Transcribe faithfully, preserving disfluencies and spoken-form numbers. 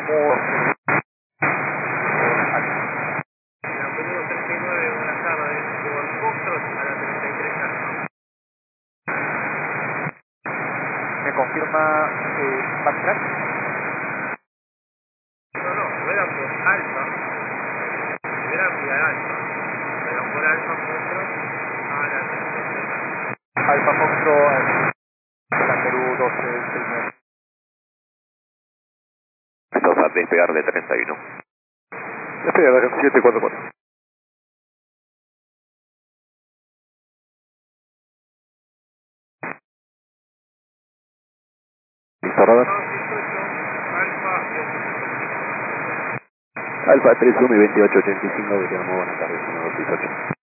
Mudo. Bienvenido treinta y nueve, buenas tardes. Por Foxtrot a la treinta y tres Alfa. ¿Me confirma eh, backtrack? No, no, vuelan por Alfa. Vuelan vía Alfa. Vuelan por Alfa Foxtrot a la treinta y tres Alfa. Alfa Foxtrot, Plan Perú doce seis nueve. Estos a despegar de treinta y uno. Despegar de siete cuatro cuatro. ¿Listo, radar? Alfa, Alfa tres uno y veintiocho ochenta y cinco, te llamo, buenas tardes, uno dos seis ocho.